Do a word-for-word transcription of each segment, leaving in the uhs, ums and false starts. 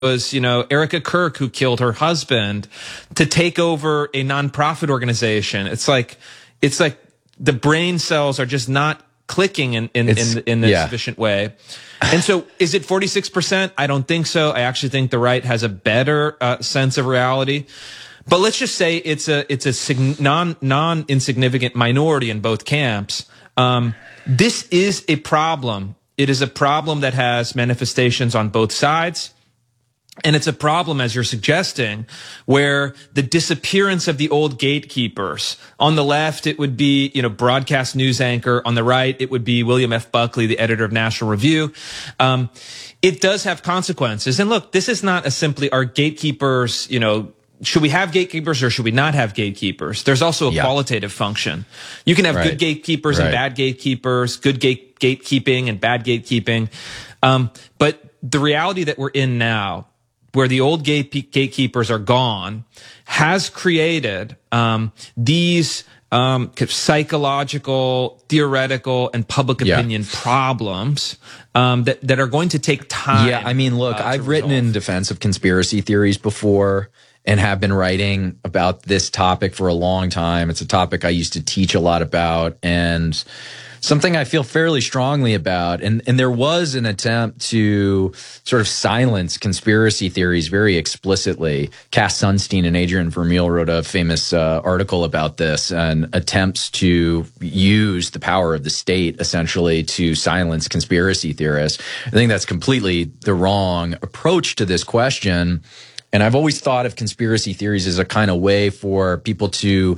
was, you know, Erica Kirk, who killed her husband, to take over a nonprofit organization. It's like, it's like the brain cells are just not clicking in in in, in a yeah. sufficient way. And so, is it forty-six percent? I don't think so. I actually think the right has a better uh, sense of reality. But let's just say it's a it's a sig- non non insignificant minority in both camps. Um, this is a problem. It is a problem that has manifestations on both sides. And it's a problem, as you're suggesting, where the disappearance of the old gatekeepers. On the left, it would be, you know, broadcast news anchor. On the right, it would be William F. Buckley, the editor of National Review. Um, it does have consequences. And look, this is not a simply are gatekeepers, you know, should we have gatekeepers or should we not have gatekeepers? There's also a yeah. qualitative function. You can have right. good gatekeepers right. and bad gatekeepers, good gate gatekeeping and bad gatekeeping. Um, but the reality that we're in now, where the old gate gatekeepers are gone, has created um, these um, psychological, theoretical, and public opinion yeah. problems um, that that are going to take time. Yeah, I mean, look, uh, I've written in defense of conspiracy theories before and have been writing about this topic for a long time. It's a topic I used to teach a lot about, and something I feel fairly strongly about. And, and there was an attempt to sort of silence conspiracy theories very explicitly. Cass Sunstein and Adrian Vermeil wrote a famous uh, article about this, and attempts to use the power of the state essentially to silence conspiracy theorists. I think that's completely the wrong approach to this question. And I've always thought of conspiracy theories as a kind of way for people to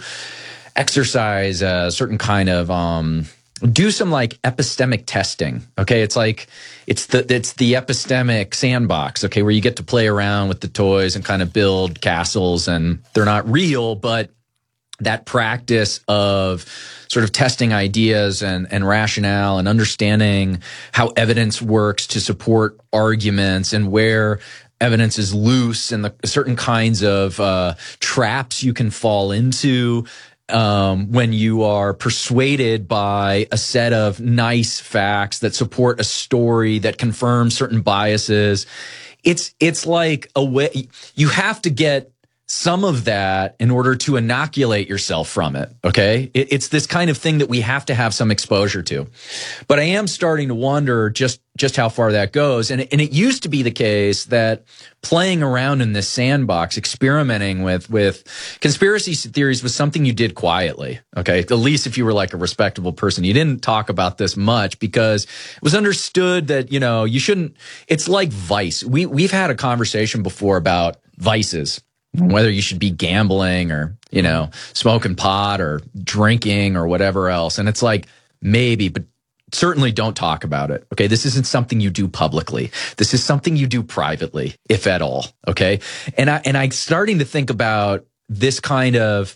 exercise a certain kind of um do some like epistemic testing. Okay. It's like, it's the, it's the epistemic sandbox. Okay. Where you get to play around with the toys and kind of build castles, and they're not real, but that practice of sort of testing ideas and, and rationale and understanding how evidence works to support arguments, and where evidence is loose, and the certain kinds of uh, traps you can fall into Um, when you are persuaded by a set of nice facts that support a story that confirms certain biases. It's, it's like a way, you have to get some of that in order to inoculate yourself from it. Okay. It, it's this kind of thing that we have to have some exposure to. But I am starting to wonder just, just how far that goes. And, and it used to be the case that playing around in this sandbox, experimenting with, with conspiracy theories was something you did quietly. Okay. At least if you were like a respectable person, you didn't talk about this much because it was understood that, you know, you shouldn't, it's like vice. We, we've had a conversation before about vices, whether you should be gambling or, you know, smoking pot or drinking or whatever else. And it's like, maybe, but certainly don't talk about it. Okay. This isn't something you do publicly. This is something you do privately, if at all. Okay. And I, and I'm starting to think about this kind of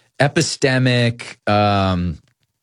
epistemic, um,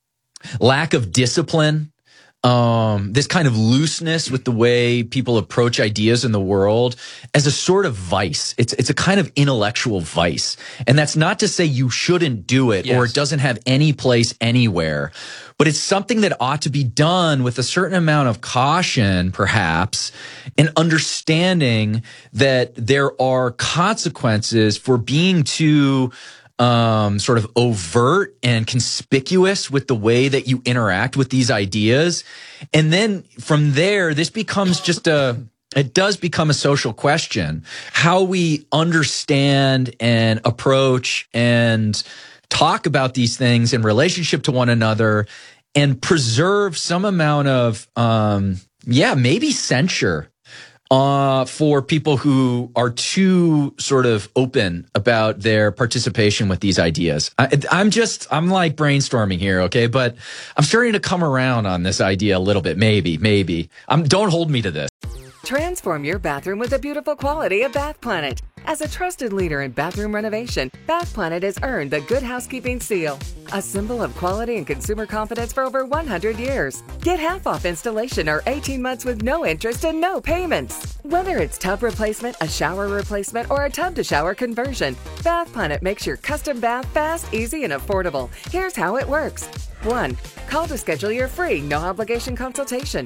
lack of discipline, um, this kind of looseness with the way people approach ideas in the world as a sort of vice. It's, it's a kind of intellectual vice. And that's not to say you shouldn't do it yes. or it doesn't have any place anywhere, but it's something that ought to be done with a certain amount of caution, perhaps, and understanding that there are consequences for being too Um, sort of overt and conspicuous with the way that you interact with these ideas. And then from there, this becomes just a, it does become a social question. How we understand and approach and talk about these things in relationship to one another, and preserve some amount of, um, yeah, maybe censure Uh, for people who are too sort of open about their participation with these ideas. I, I'm just, I'm like brainstorming here, okay? But I'm starting to come around on this idea a little bit. Maybe, maybe. Um, don't hold me to this. Transform your bathroom with the beautiful quality of Bath Planet. As a trusted leader in bathroom renovation, Bath Planet has earned the Good Housekeeping seal, a symbol of quality and consumer confidence for over one hundred years. Get half off installation or eighteen months with no interest and no payments. Whether it's tub replacement, a shower replacement, or a tub-to-shower conversion, Bath Planet makes your custom bath fast, easy, and affordable. Here's how it works. one. Call to schedule your free, no-obligation consultation.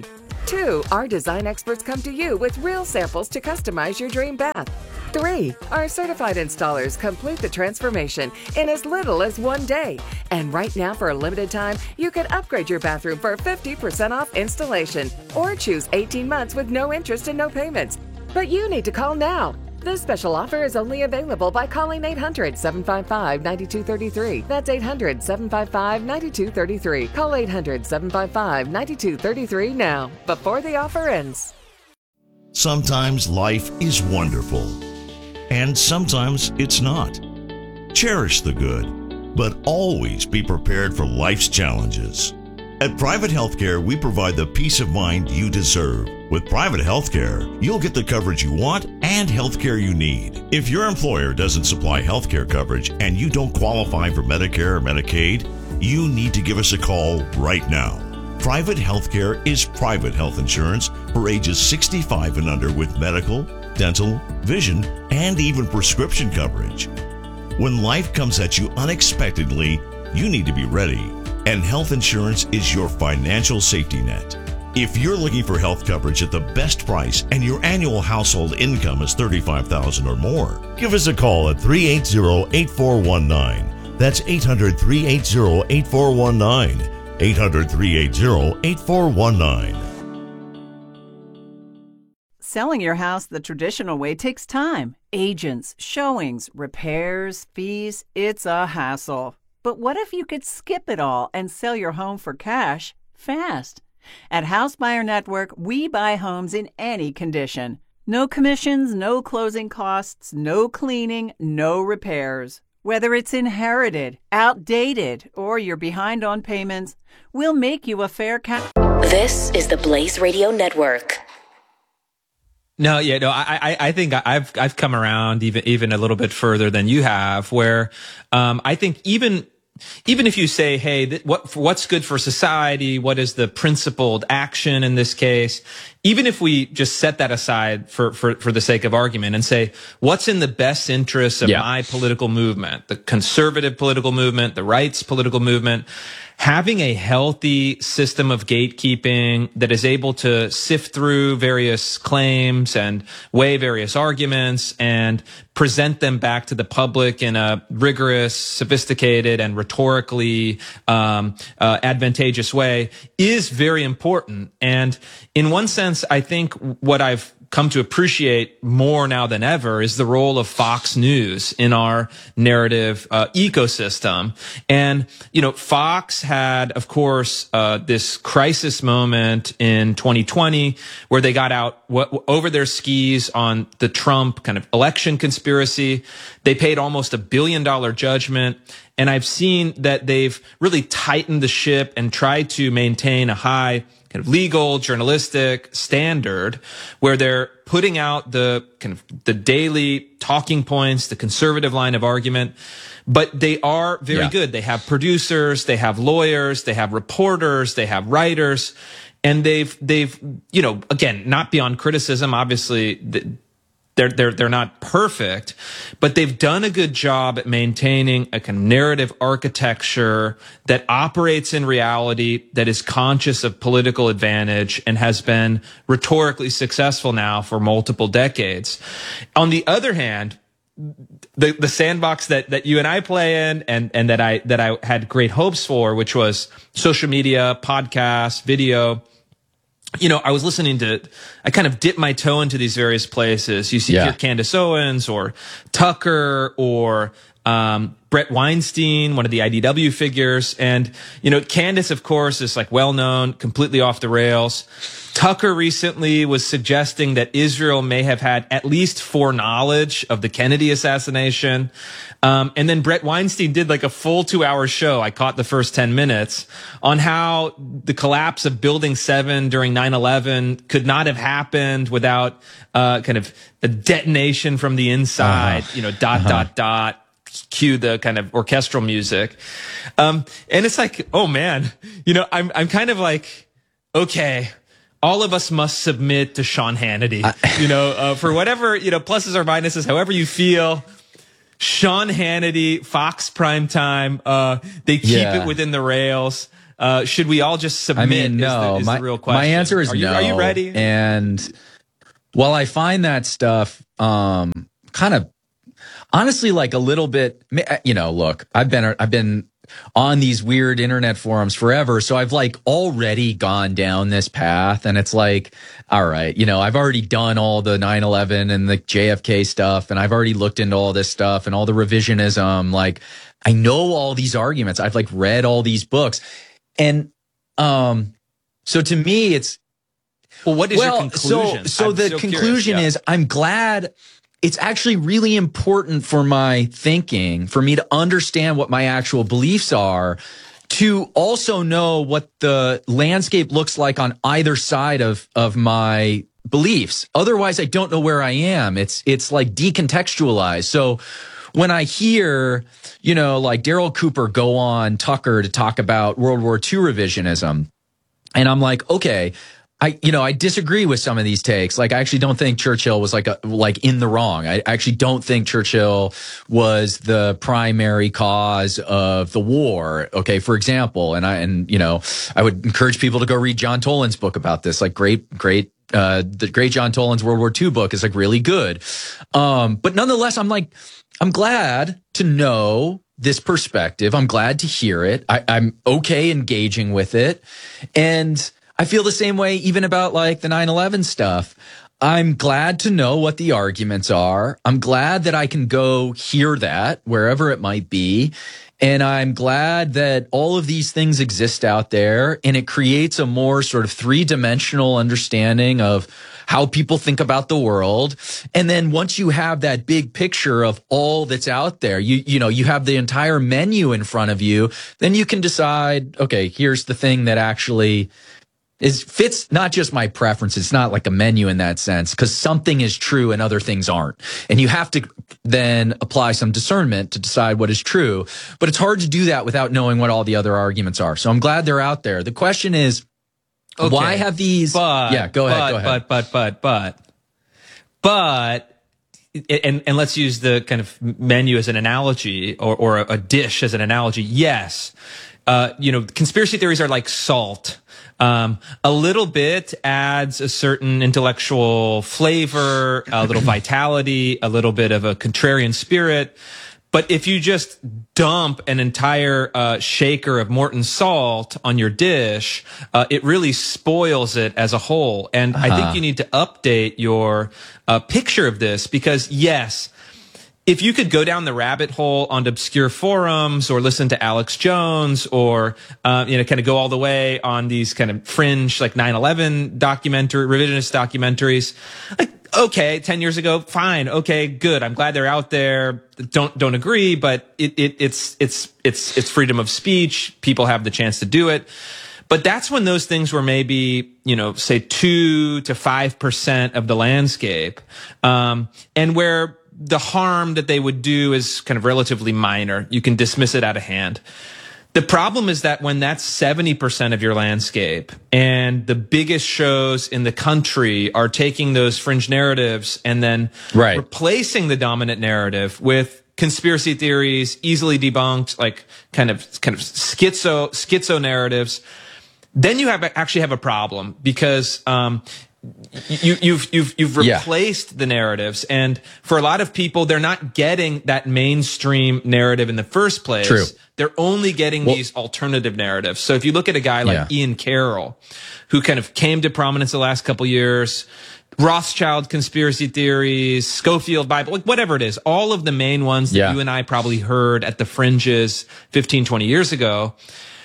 Two, our design experts come to you with real samples to customize your dream bath. Three, our certified installers complete the transformation in as little as one day. And right now, for a limited time, you can upgrade your bathroom for fifty percent off installation or choose eighteen months with no interest and no payments. But you need to call now. This special offer is only available by calling eight hundred, seven five five, nine two three three. That's eight hundred, seven five five, nine two three three. Call eight hundred, seven five five, nine two three three now, before the offer ends. Sometimes life is wonderful, and sometimes it's not. Cherish the good, but always be prepared for life's challenges. At Private Healthcare, we provide the peace of mind you deserve. With Private Healthcare, you'll get the coverage you want and healthcare you need. If your employer doesn't supply healthcare coverage and you don't qualify for Medicare or Medicaid, you need to give us a call right now. Private Healthcare is private health insurance for ages sixty-five and under with medical, dental, vision, and even prescription coverage. When life comes at you unexpectedly, you need to be ready. And health insurance is your financial safety net. If you're looking for health coverage at the best price and your annual household income is thirty-five thousand dollars or more, give us a call at three eight zero, eight four one nine. That's eight hundred, three eight zero, eight four one nine. eight hundred, three eight zero, eight four one nine. Selling your house the traditional way takes time. Agents, showings, repairs, fees. It's a hassle. But what if you could skip it all and sell your home for cash fast? At House Buyer Network, we buy homes in any condition. No commissions, no closing costs, no cleaning, no repairs. Whether it's inherited, outdated, or you're behind on payments, we'll make you a fair cash. This is the Blaze Radio Network. No, yeah, no, I, I, I think I've, I've come around even, even a little bit further than you have, where, um, I think even, even if you say, hey, th- what, what's good for society? What is the principled action in this case? Even if we just set that aside for, for, for the sake of argument and say, what's in the best interest of yeah. my political movement, the conservative political movement, the rights political movement, having a healthy system of gatekeeping that is able to sift through various claims and weigh various arguments and present them back to the public in a rigorous, sophisticated, and rhetorically um, uh, advantageous way is very important. And in one sense, I think what I've come to appreciate more now than ever is the role of Fox News in our narrative uh, ecosystem. And, you know, Fox had, of course, uh, this crisis moment in twenty twenty where they got out w- over their skis on the Trump kind of election conspiracy. They paid almost a billion dollar judgment. And I've seen that they've really tightened the ship and tried to maintain a high kind of legal, journalistic standard where they're putting out the kind of the daily talking points, the conservative line of argument, but they are very yeah. good. They have producers, they have lawyers, they have reporters, they have writers, and they've, they've, you know, again, not beyond criticism, obviously, the, They're, they're, they're not perfect, but they've done a good job at maintaining a kind of narrative architecture that operates in reality, that is conscious of political advantage and has been rhetorically successful now for multiple decades. On the other hand, the, the sandbox that, that you and I play in and, and that I, that I had great hopes for, which was social media, podcasts, video. You know, I was listening to, I kind of dipped my toe into these various places. You see yeah. here Candace Owens or Tucker or, um, Brett Weinstein, one of the I D W figures. And, you know, Candace, of course, is like well known, completely off the rails. Tucker recently was suggesting that Israel may have had at least foreknowledge of the Kennedy assassination. Um, and then Brett Weinstein did like a full two hour show. I caught the first ten minutes on how the collapse of Building seven during nine eleven could not have happened without, uh, kind of a detonation from the inside, uh-huh. you know, dot, uh-huh. dot, dot. Cue the kind of orchestral music. Um, and it's like, oh man, you know, I'm, I'm kind of like, okay, all of us must submit to Sean Hannity, I, you know, uh, for whatever, you know, pluses or minuses, however you feel. Sean Hannity, Fox Primetime, uh, they keep yeah. it within the rails. Uh, should we all just submit? I mean, no. Is the, is my, the real question. My answer is are you, no. Are you ready? And while I find that stuff um, kind of, honestly, like a little bit, you know, look, I've been, I've been on these weird internet forums forever. So I've like already gone down this path, and it's like, all right, you know, I've already done all the nine eleven and the J F K stuff, and I've already looked into all this stuff and all the revisionism. Like, I know all these arguments. I've like read all these books. And, um, so to me, it's, well, what is well, your conclusion? So, so the so conclusion curious, yeah. is I'm glad. It's actually really important for my thinking, for me to understand what my actual beliefs are, to also know what the landscape looks like on either side of, of my beliefs. Otherwise, I don't know where I am. It's, it's like decontextualized. So when I hear, you know, like Daryl Cooper go on Tucker to talk about World War Two revisionism, and I'm like, okay, I, you know, I disagree with some of these takes. Like, I actually don't think Churchill was like a, like in the wrong. I actually don't think Churchill was the primary cause of the war. Okay, for example, and I, and you know, I would encourage people to go read John Toland's book about this. Like, great, great, uh, the great John Toland's World War Two book is like really good. Um, but nonetheless, I'm like, I'm glad to know this perspective. I'm glad to hear it. I, I'm okay engaging with it, and I feel the same way even about like the nine eleven stuff. I'm glad to know what the arguments are. I'm glad that I can go hear that wherever it might be. And I'm glad that all of these things exist out there, and it creates a more sort of three-dimensional understanding of how people think about the world. And then once you have that big picture of all that's out there, you you know, you have the entire menu in front of you, then you can decide, okay, here's the thing that actually is fits not just my preference. It's not like a menu in that sense, because something is true and other things aren't. And you have to then apply some discernment to decide what is true. But it's hard to do that without knowing what all the other arguments are. So I'm glad they're out there. The question is, okay, why have these? But, yeah, go ahead, but, go ahead. But, but, but, but, but, and, and let's use the kind of menu as an analogy, or, or a, a dish as an analogy. Yes. Uh, you know, conspiracy theories are like salt. Um, a little bit adds a certain intellectual flavor, a little vitality, a little bit of a contrarian spirit. But if you just dump an entire uh, shaker of Morton salt on your dish, uh, it really spoils it as a whole. And uh-huh. I think you need to update your uh, picture of this, because yes, if you could go down the rabbit hole on obscure forums, or listen to Alex Jones, or, uh, you know, kind of go all the way on these kind of fringe, like nine eleven documentary, revisionist documentaries, like, okay, ten years ago, fine. Okay, good. I'm glad they're out there. Don't, don't agree, but it, it, it's, it's, it's, it's freedom of speech. People have the chance to do it. But that's when those things were maybe, you know, say two to five percent of the landscape. Um, and where the harm that they would do is kind of relatively minor. You can dismiss it out of hand. The problem is that when that's seventy percent of your landscape, and the biggest shows in the country are taking those fringe narratives and then right. replacing the dominant narrative with conspiracy theories, easily debunked, like kind of, kind of schizo, schizo narratives, then you have actually have a problem, because, um, You, you've, you've, you've replaced yeah. the narratives. And for a lot of people, they're not getting that mainstream narrative in the first place. True. They're only getting well, these alternative narratives. So if you look at a guy like yeah. Ian Carroll, who kind of came to prominence the last couple years, Rothschild conspiracy theories, Schofield Bible, like whatever it is, all of the main ones that yeah. you and I probably heard at the fringes fifteen, twenty years ago.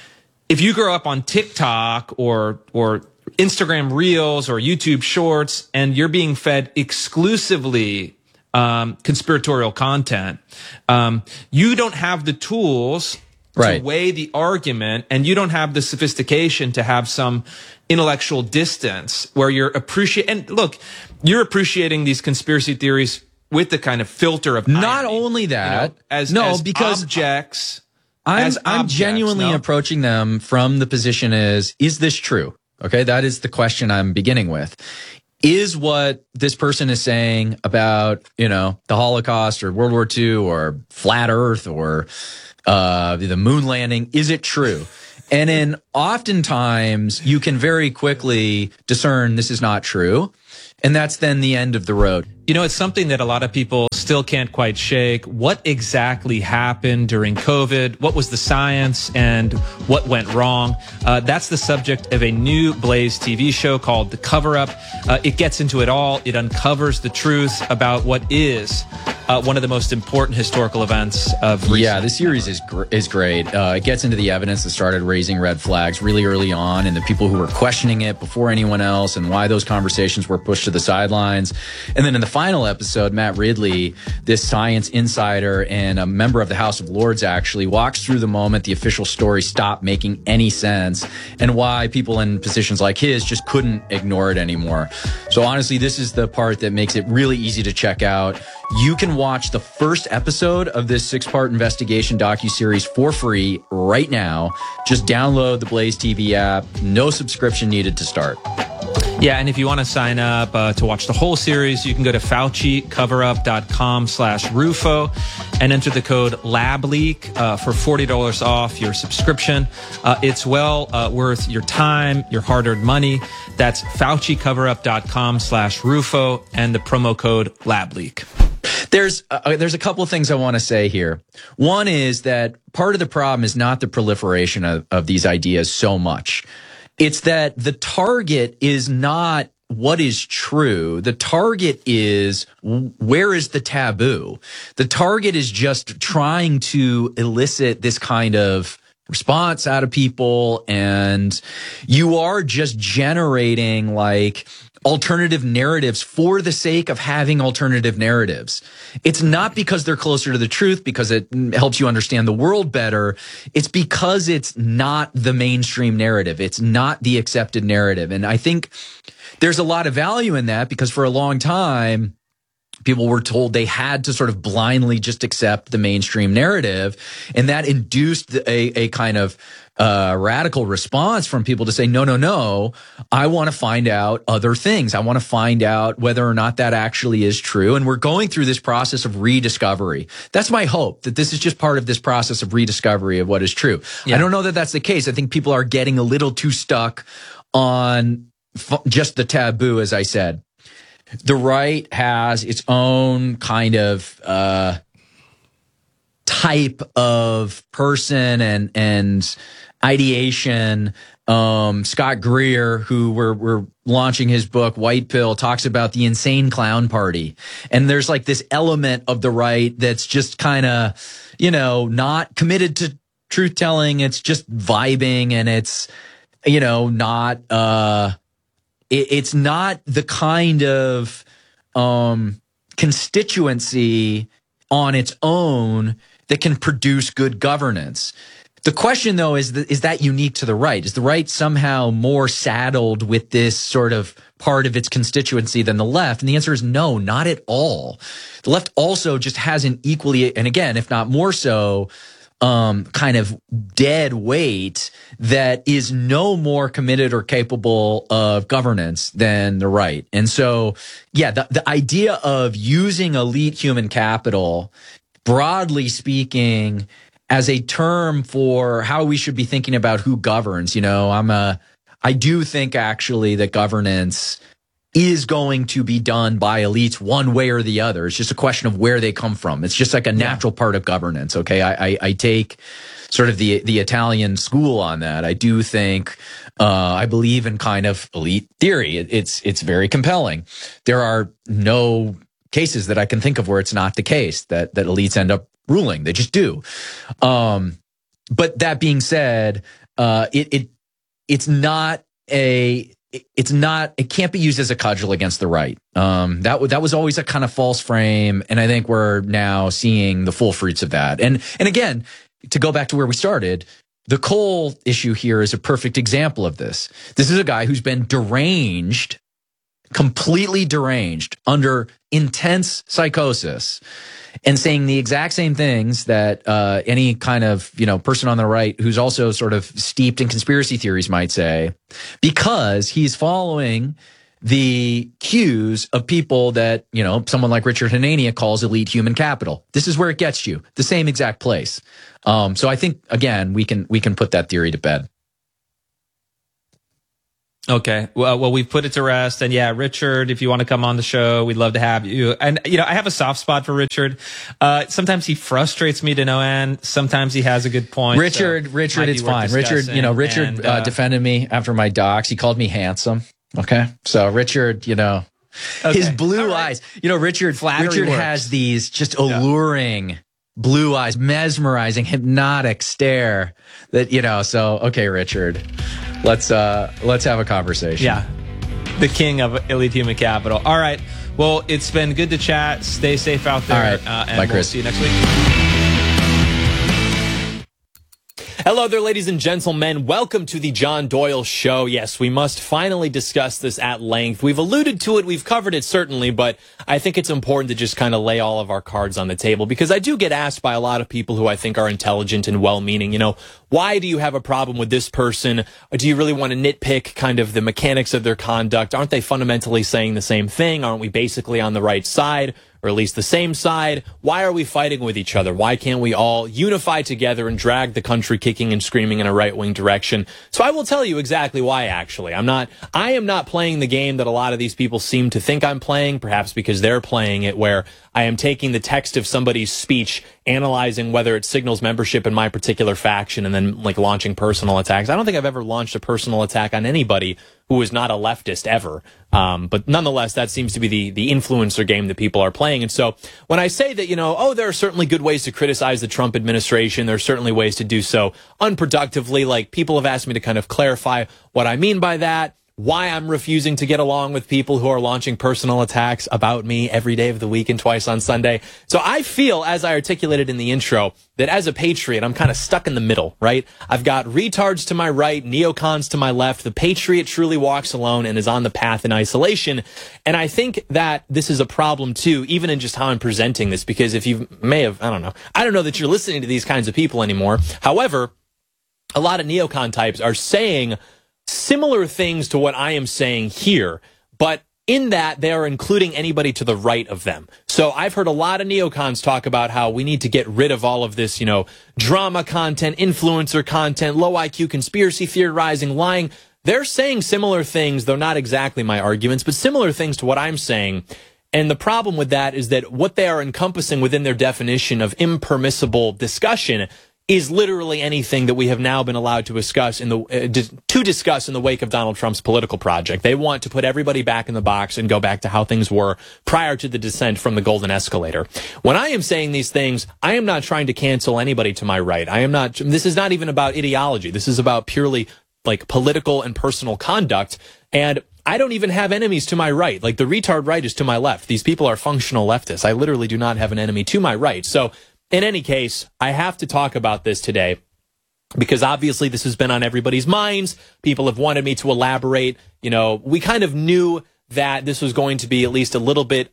If you grow up on TikTok or, or, Instagram Reels or YouTube Shorts, and you're being fed exclusively um, conspiratorial content, um, you don't have the tools right. to weigh the argument, and you don't have the sophistication to have some intellectual distance where you're appreciating. And look, you're appreciating these conspiracy theories with the kind of filter of not irony, only that, you know, as, no, as because objects. I'm, as I'm objects, genuinely no? approaching them from the position is, is this true? Okay, that is the question I'm beginning with. Is what this person is saying about, you know, the Holocaust or World War Two or flat Earth or uh the moon landing, is it true? And then oftentimes you can very quickly discern this is not true. And that's then the end of the road. You know, it's something that a lot of people still can't quite shake. What exactly happened during COVID? What was the science and what went wrong? Uh, that's the subject of a new Blaze T V show called The Cover-Up. Uh, it gets into it all. It uncovers the truth about what is uh, one of the most important historical events of recent. Yeah, this series is gr- is great. Uh, it gets into the evidence that started raising red flags really early on, and the people who were questioning it before anyone else, and why those conversations were pushed to the sidelines. And then in the final episode, Matt Ridley, this science insider and a member of the House of Lords, actually walks through the moment the official story stopped making any sense, and why people in positions like his just couldn't ignore it anymore. So honestly, this is the part that makes it really easy to check out. You can watch the first episode of this six-part investigation docuseries for free right now. Just download the Blaze T V app. No subscription needed to start. Yeah, and if you want to sign up uh, to watch the whole series, you can go to Fauci Coverup dot com slash Rufo and enter the code LabLeak uh, for forty dollars off your subscription. Uh, it's well uh, worth your time, your hard-earned money. That's Fauci Coverup dot com slash Rufo and the promo code LabLeak. There's uh, there's a couple of things I want to say here. One is that part of the problem is not the proliferation of, of these ideas so much. It's that the target is not what is true. The target is where is the taboo? The target is just trying to elicit this kind of response out of people, and you are just generating like alternative narratives for the sake of having alternative narratives. It's not because they're closer to the truth, because it helps you understand the world better. It's because it's not the mainstream narrative. It's not the accepted narrative. And I think there's a lot of value in that, because for a long time, people were told they had to sort of blindly just accept the mainstream narrative. And that induced a, a kind of uh, radical response from people to say, no, no, no, I want to find out other things. I want to find out whether or not that actually is true. And we're going through this process of rediscovery. That's my hope, that this is just part of this process of rediscovery of what is true. Yeah. I don't know that that's the case. I think people are getting a little too stuck on f- just the taboo, as I said. The right has its own kind of uh, type of person and and ideation. Um, Scott Greer, who we're we're launching his book White Pill, talks about the insane clown party, and there's like this element of the right that's just kind of, you know, not committed to truth telling. It's just vibing, and it's, you know, not. Uh, It's not the kind of um, constituency on its own that can produce good governance. The question, though, is, that, is that unique to the right? Is the right somehow more saddled with this sort of part of its constituency than the left? And the answer is no, not at all. The left also just has an equally, and again, if not more so, Um, kind of dead weight that is no more committed or capable of governance than the right. And so, yeah, the, the idea of using elite human capital, broadly speaking, as a term for how we should be thinking about who governs, you know, I'm a, I do think actually that governance is going to be done by elites one way or the other. It's just a question of where they come from. It's just like a natural part of governance. Okay. I, I, I take sort of the, the Italian school on that. I do think, uh, I believe in kind of elite theory. It, it's, it's very compelling. There are no cases that I can think of where it's not the case that, that elites end up ruling. They just do. Um, but that being said, uh, it, it, it's not a, It's not, it can't be used as a cudgel against the right. Um, that, that was always a kind of false frame. And I think we're now seeing the full fruits of that. And, and again, to go back to where we started, the Cole issue here is a perfect example of this. This is a guy who's been deranged, completely deranged, under intense psychosis, and saying the exact same things that uh, any kind of, you know, person on the right who's also sort of steeped in conspiracy theories might say, because he's following the cues of people that, you know, someone like Richard Hanania calls elite human capital. This is where it gets you, the same exact place. Um, so I think, again, we can we can put that theory to bed. Okay. Well, well, we've put it to rest. And yeah, Richard, if you want to come on the show, we'd love to have you. And, you know, I have a soft spot for Richard. Uh, sometimes he frustrates me to no end. Sometimes he has a good point. Richard, so Richard, it's fine. Richard, you know, Richard and, uh, uh, defended me after my docs. He called me handsome. Okay. So Richard, you know, okay. his blue right. eyes, you know, Richard, Flattery Richard works. has these just alluring yeah. blue eyes, mesmerizing, hypnotic stare that, you know, so, okay, Richard. Let's uh let's have a conversation. Yeah. The king of Elite Human Capital. All right. Well, it's been good to chat. Stay safe out there. All right. Uh, and Bye, we'll Chris. see you next week. Hello there, ladies and gentlemen. Welcome to the John Doyle Show. Yes, we must finally discuss this at length. We've alluded to it. We've covered it, certainly, but I think it's important to just kind of lay all of our cards on the table because I do get asked by a lot of people who I think are intelligent and well-meaning, you know, why do you have a problem with this person? Or do you really want to nitpick kind of the mechanics of their conduct? Aren't they fundamentally saying the same thing? Aren't we basically on the right side? Or at least the same side? Why are we fighting with each other? Why can't we all unify together and drag the country kicking and screaming in a right-wing direction? So I will tell you exactly why, actually. I'm not, I am not playing the game that a lot of these people seem to think I'm playing, perhaps because they're playing it, where I am taking the text of somebody's speech, analyzing whether it signals membership in my particular faction, and then like launching personal attacks. I don't think I've ever launched a personal attack on anybody who is not a leftist ever. Um, but nonetheless, that seems to be the, the influencer game that people are playing. And so when I say that, you know, oh, there are certainly good ways to criticize the Trump administration, there are certainly ways to do so unproductively, like people have asked me to kind of clarify what I mean by that, why I'm refusing to get along with people who are launching personal attacks about me every day of the week and twice on Sunday. So I feel, as I articulated in the intro, that as a patriot, I'm kind of stuck in the middle, right? I've got retards to my right, neocons to my left. The patriot truly walks alone and is on the path in isolation. And I think that this is a problem too, even in just how I'm presenting this, because if you may have, I don't know, I don't know that you're listening to these kinds of people anymore. However, a lot of neocon types are saying similar things to what I am saying here, but in that they are including anybody to the right of them. So I've heard a lot of neocons talk about how we need to get rid of all of this, you know, drama content, influencer content, low I Q conspiracy theorizing, lying. They're saying similar things, though not exactly my arguments, but similar things to what I'm saying. And the problem with that is that what they are encompassing within their definition of impermissible discussion is literally anything that we have now been allowed to discuss in the uh, to discuss in the wake of Donald Trump's political project. They want to put everybody back in the box and go back to how things were prior to the descent from the golden escalator. When I am saying these things, I am not trying to cancel anybody to my right. I am not. This is not even about ideology. This is about purely like political and personal conduct. And I don't even have enemies to my right. Like the retard right is to my left. These people are functional leftists. I literally do not have an enemy to my right. So in any case, I have to talk about this today because obviously this has been on everybody's minds. People have wanted me to elaborate. You know, we kind of knew that this was going to be at least a little bit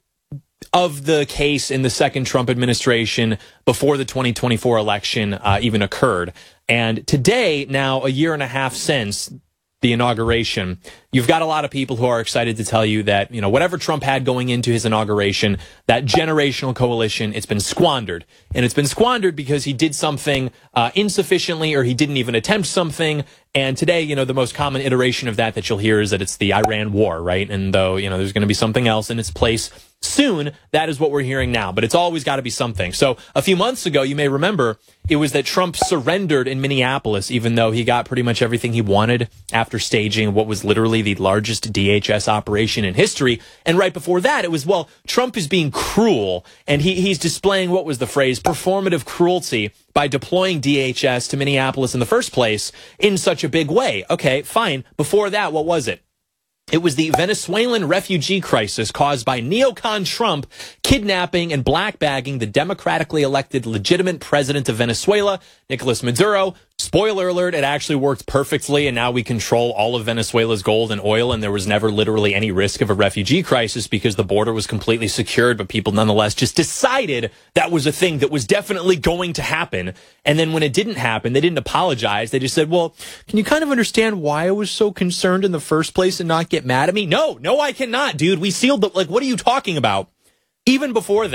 of the case in the second Trump administration before the twenty twenty-four election uh, even occurred. And today, now a year and a half since the inauguration, you've got a lot of people who are excited to tell you that, you know, whatever Trump had going into his inauguration, that generational coalition, it's been squandered. And it's been squandered because he did something uh, insufficiently or he didn't even attempt something. And today, you know, the most common iteration of that that you'll hear is that it's the Iran war, right? And though, you know, there's going to be something else in its place soon, that is what we're hearing now. But it's always got to be something. So a few months ago, you may remember, it was that Trump surrendered in Minneapolis, even though he got pretty much everything he wanted after staging what was literally the largest D H S operation in history. And right before that, it was, well, Trump is being cruel. And he, he's displaying, what was the phrase, performative cruelty by deploying D H S to Minneapolis in the first place in such a big way. Okay, fine. Before that, what was it? It was the Venezuelan refugee crisis caused by neocon Trump kidnapping and blackbagging the democratically elected legitimate president of Venezuela, Nicolas Maduro. Spoiler alert, it actually worked perfectly, and now we control all of Venezuela's gold and oil, and there was never literally any risk of a refugee crisis because the border was completely secured, but people nonetheless just decided that was a thing that was definitely going to happen. And then when it didn't happen, they didn't apologize. They just said, well, can you kind of understand why I was so concerned in the first place and not get mad at me? No, no, I cannot, dude. We sealed the, like, what are you talking about? Even before that,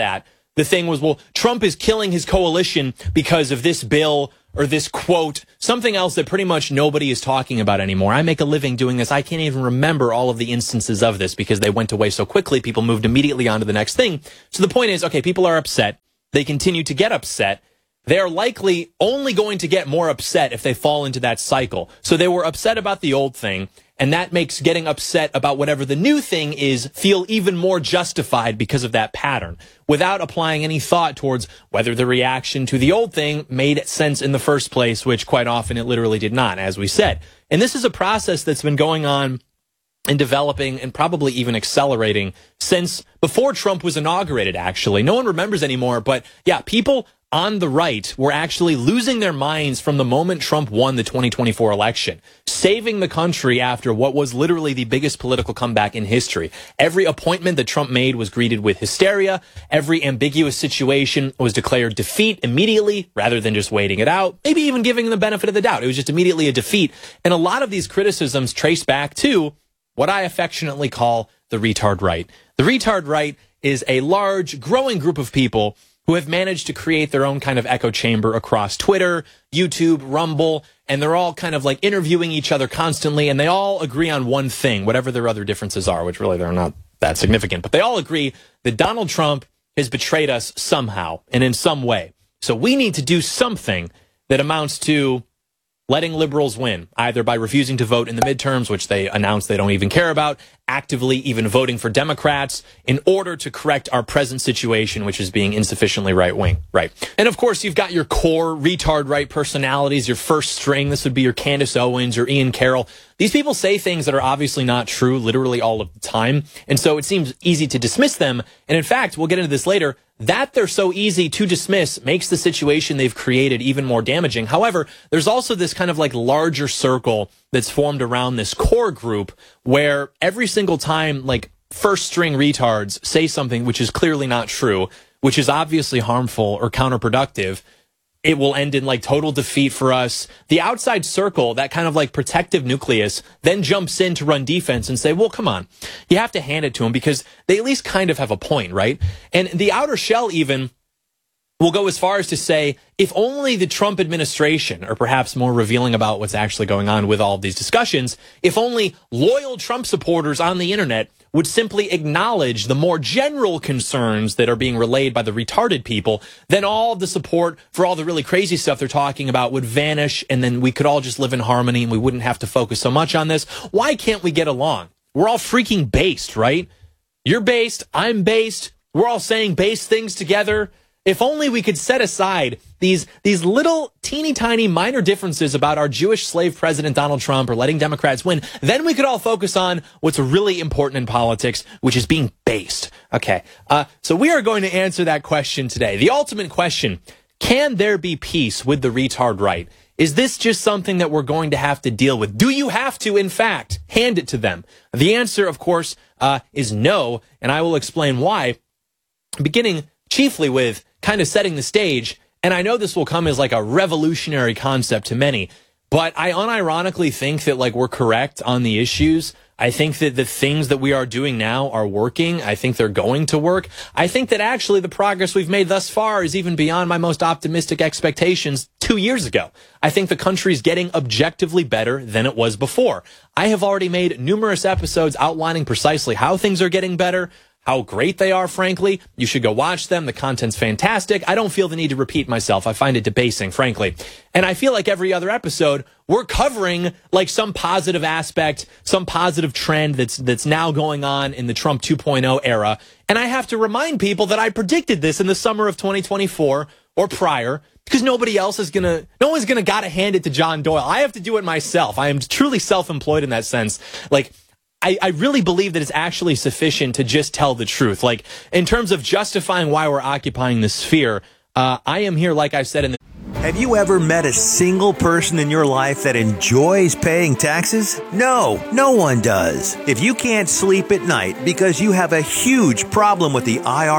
the thing was, well, Trump is killing his coalition because of this bill or this quote, something else that pretty much nobody is talking about anymore. I make a living doing this. I can't even remember all of the instances of this because they went away so quickly. People moved immediately on to the next thing. So the point is, okay, people are upset. They continue to get upset. They are likely only going to get more upset if they fall into that cycle. So they were upset about the old thing, and that makes getting upset about whatever the new thing is feel even more justified because of that pattern, without applying any thought towards whether the reaction to the old thing made sense in the first place, which quite often it literally did not, as we said. And this is a process that's been going on and developing and probably even accelerating since before Trump was inaugurated, actually. No one remembers anymore, but yeah, people on the right were actually losing their minds from the moment Trump won the twenty twenty-four election, saving the country after what was literally the biggest political comeback in history. Every appointment that Trump made was greeted with hysteria. Every ambiguous situation was declared defeat immediately rather than just waiting it out, maybe even giving the benefit of the doubt. It was just immediately a defeat. And a lot of these criticisms trace back to what I affectionately call the retard right. The retard right is a large, growing group of people who have managed to create their own kind of echo chamber across Twitter, YouTube, Rumble, and they're all kind of like interviewing each other constantly, and they all agree on one thing, whatever their other differences are, which really they're not that significant. But they all agree that Donald Trump has betrayed us somehow and in some way. So we need to do something that amounts to letting liberals win, either by refusing to vote in the midterms, which they announced they don't even care about, actively even voting for Democrats in order to correct our present situation, which is being insufficiently right-wing. Right. And of course, you've got your core retard right personalities, your first string. This would be your Candace Owens or Ian Carroll. These people say things that are obviously not true literally all of the time. And so it seems easy to dismiss them. And in fact, we'll get into this later, that they're so easy to dismiss makes the situation they've created even more damaging. However, there's also this kind of like larger circle that's formed around this core group where every single time like first string retards say something which is clearly not true, which is obviously harmful or counterproductive, it will end in like total defeat for us. The outside circle, that kind of like protective nucleus, then jumps in to run defense and say, well, come on, you have to hand it to them because they at least kind of have a point, right? And the outer shell even will go as far as to say, if only the Trump administration, or perhaps more revealing about what's actually going on with all of these discussions, if only loyal Trump supporters on the internet would simply acknowledge the more general concerns that are being relayed by the retarded people, then all of the support for all the really crazy stuff they're talking about would vanish, and then we could all just live in harmony and we wouldn't have to focus so much on this. Why can't we get along? We're all freaking based, right? You're based, I'm based, we're all saying based things together. If only we could set aside these these little teeny tiny minor differences about our Jewish slave president Donald Trump or letting Democrats win, then we could all focus on what's really important in politics, which is being based. Okay, uh, so we are going to answer that question today. The ultimate question, can there be peace with the retard right? Is this just something that we're going to have to deal with? Do you have to, in fact, hand it to them? The answer, of course, uh, is no, and I will explain why, beginning chiefly with kind of setting the stage. And I know this will come as like a revolutionary concept to many, but I unironically think that like we're correct on the issues. I think that the things that we are doing now are working. I think they're going to work. I think that actually the progress we've made thus far is even beyond my most optimistic expectations two years ago. I think the country's getting objectively better than it was before. I have already made numerous episodes outlining precisely how things are getting better, how great they are, frankly. You should go watch them. The content's fantastic. I don't feel the need to repeat myself. I find it debasing, frankly. And I feel like every other episode, we're covering like some positive aspect, some positive trend that's that's now going on in the Trump two point oh era. And I have to remind people that I predicted this in the summer of twenty twenty-four or prior, because nobody else is going to, no one's going to gotta hand it to John Doyle. I have to do it myself. I am truly self-employed in that sense. Like, I, I really believe that it's actually sufficient to just tell the truth. Like, in terms of justifying why we're occupying this sphere, uh, I am here, like I've said in the... Have you ever met a single person in your life that enjoys paying taxes? No, no one does. If you can't sleep at night because you have a huge problem with the I R S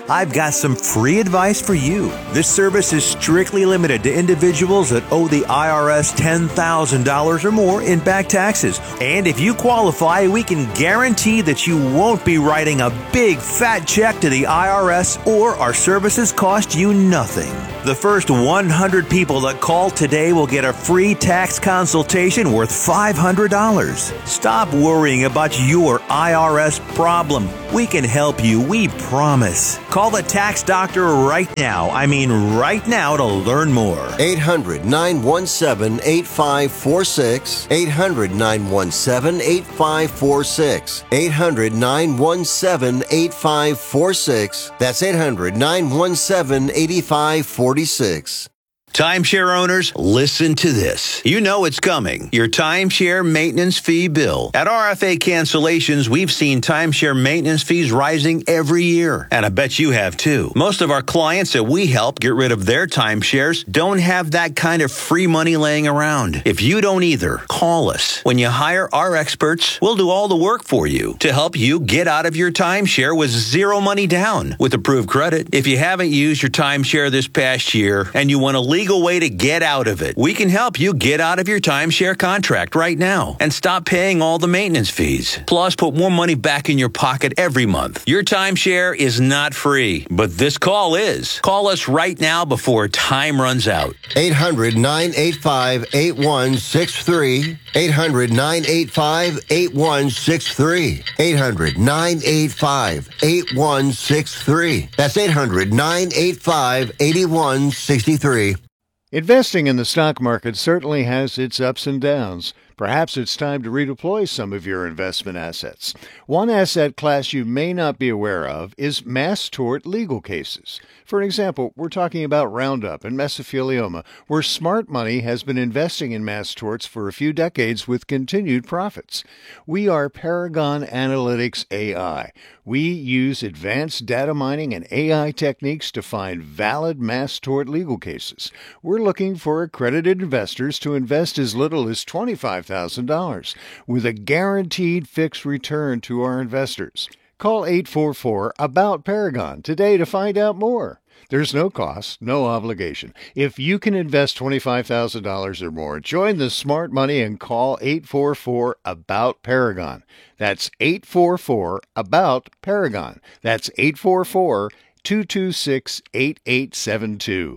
I've got some free advice for you. This service is strictly limited to individuals that owe the I R S ten thousand dollars or more in back taxes. And if you qualify, we can guarantee that you won't be writing a big fat check to the I R S, or our services cost you nothing. The first one hundred people that call today will get a free tax consultation worth five hundred dollars. Stop worrying about your I R S problem. We can help you, we promise. Call the tax doctor right now. I mean right now to learn more. eight hundred, nine one seven, eight five four six. eight hundred, nine one seven, eight five four six. eight hundred, nine one seven, eight five four six. That's eight hundred, nine one seven, eight five four six. Timeshare owners, listen to this. You know it's coming. Your timeshare maintenance fee bill. At R F A Cancellations, we've seen timeshare maintenance fees rising every year. And I bet you have too. Most of our clients that we help get rid of their timeshares don't have that kind of free money laying around. If you don't either, call us. When you hire our experts, we'll do all the work for you to help you get out of your timeshare with zero money down with approved credit. If you haven't used your timeshare this past year and you want to leave legal way to get out of it, we can help you get out of your timeshare contract right now and stop paying all the maintenance fees. Plus, put more money back in your pocket every month. Your timeshare is not free, but this call is. Call us right now before time runs out. eight hundred, nine eight five, eight one six three. eight hundred, nine eight five, eight one six three. eight hundred, nine eight five, eight one six three. That's eight hundred, nine eight five, eight one six three. Investing in the stock market certainly has its ups and downs. Perhaps it's time to redeploy some of your investment assets. One asset class you may not be aware of is mass tort legal cases. For example, we're talking about Roundup and mesothelioma, where smart money has been investing in mass torts for a few decades with continued profits. We are Paragon Analytics A I. We use advanced data mining and A I techniques to find valid mass tort legal cases. We're looking for accredited investors to invest as little as twenty-five thousand dollars with a guaranteed fixed return to our investors. Call eight four four, A B O U T, Paragon today to find out more. There's no cost, no obligation. If you can invest twenty-five thousand dollars or more, join the smart money and call eight four four, A B O U T, Paragon. That's eight four four, A B O U T, Paragon. That's eight four four, two two six, eight eight seven two.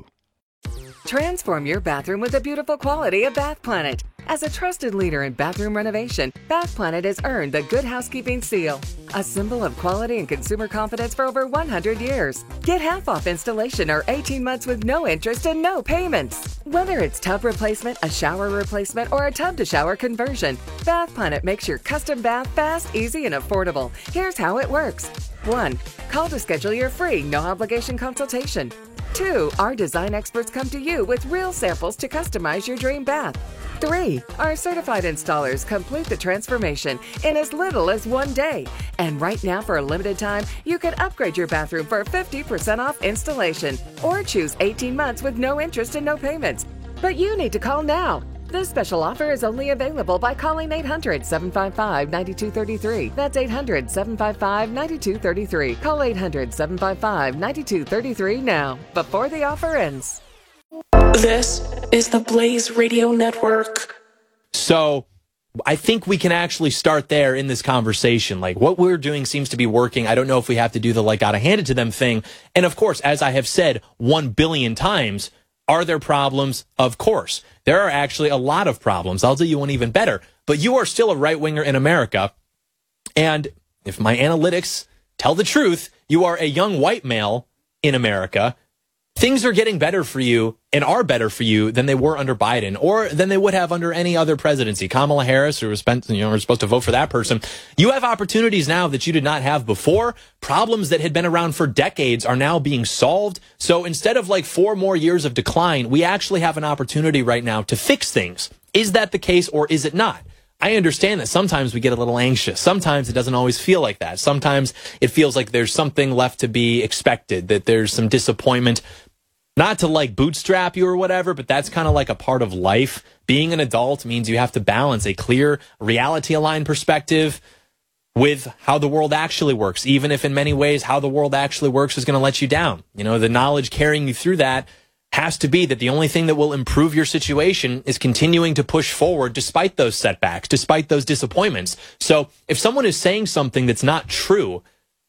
Transform your bathroom with the beautiful quality of Bath Planet. As a trusted leader in bathroom renovation, Bath Planet has earned the Good Housekeeping seal, a symbol of quality and consumer confidence for over one hundred years. Get half off installation or eighteen months with no interest and no payments. Whether it's tub replacement, a shower replacement, or a tub-to-shower conversion, Bath Planet makes your custom bath fast, easy, and affordable. Here's how it works. one. Call to schedule your free, no-obligation consultation. two. Our design experts come to you with real samples to customize your dream bath. three. Our certified installers complete the transformation in as little as one day. And right now, for a limited time, you can upgrade your bathroom for fifty percent off installation or choose eighteen months with no interest and no payments. But you need to call now. This special offer is only available by calling eight hundred, seven five five, nine two three three. That's eight hundred, seven five five, nine two three three. Call eight hundred, seven five five, nine two three three now, before the offer ends. This is the Blaze Radio Network. So I think we can actually start there in this conversation. Like, what we're doing seems to be working. I don't know if we have to do the like gotta hand it to them thing. And of course, as I have said one billion times, are there problems? Of course. There are actually a lot of problems. I'll tell you one even better. But you are still a right-winger in America. And if my analytics tell the truth, you are a young white male in America. Things are getting better for you and are better for you than they were under Biden or than they would have under any other presidency. Kamala Harris, who was spent, you know, we're supposed to vote for that person. You have opportunities now that you did not have before. Problems that had been around for decades are now being solved. So instead of like four more years of decline, we actually have an opportunity right now to fix things. Is that the case or is it not? I understand that sometimes we get a little anxious. Sometimes it doesn't always feel like that. Sometimes it feels like there's something left to be expected, that there's some disappointment. Not to like bootstrap you or whatever, but that's kind of like a part of life. Being an adult means you have to balance a clear, reality-aligned perspective with how the world actually works, even if in many ways how the world actually works is going to let you down. You know, the knowledge carrying you through that has to be that the only thing that will improve your situation is continuing to push forward despite those setbacks, despite those disappointments. So if someone is saying something that's not true,